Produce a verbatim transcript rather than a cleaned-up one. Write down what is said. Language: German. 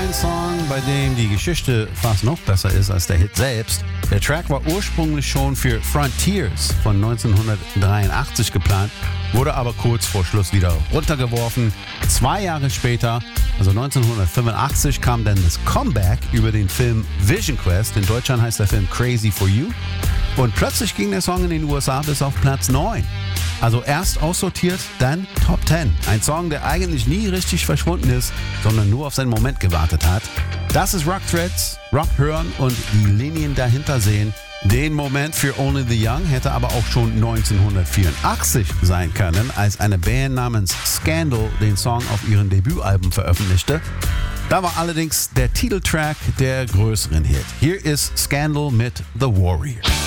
ein Song, bei dem die Geschichte fast noch besser ist als der Hit selbst. Der Track war ursprünglich schon für Frontiers von neunzehnhundertdreiundachtzig geplant, wurde aber kurz vor Schluss wieder runtergeworfen. Zwei Jahre später, also neunzehnhundertfünfundachtzig, kam dann das Comeback über den Film Vision Quest. In Deutschland heißt der Film Crazy for You. Und plötzlich ging der Song in den U S A bis auf Platz neun. Also erst aussortiert, dann Top zehn. Ein Song, der eigentlich nie richtig verschwunden ist, sondern nur auf seinen Moment gewartet hat. Das ist Rock Threads, Rock hören und die Linien dahinter sehen. Den Moment für Only the Young hätte aber auch schon neunzehnhundertvierundachtzig sein können, als eine Band namens Scandal den Song auf ihrem Debütalbum veröffentlichte. Da war allerdings der Titeltrack der größeren Hit. Hier ist Scandal mit The Warrior.